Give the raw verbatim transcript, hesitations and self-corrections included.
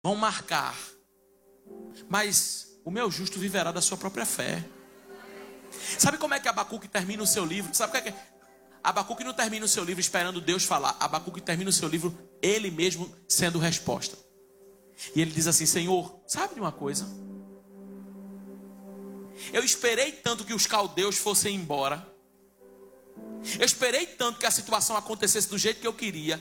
vão marcar. Mas o meu justo viverá da sua própria fé. Sabe como é que Abacuque termina o seu livro? Sabe o que é que... Abacuque não termina o seu livro esperando Deus falar. Abacuque termina o seu livro ele mesmo sendo resposta. E ele diz assim: Senhor, sabe de uma coisa? Eu esperei tanto que os caldeus fossem embora. Eu esperei tanto que a situação acontecesse do jeito que eu queria.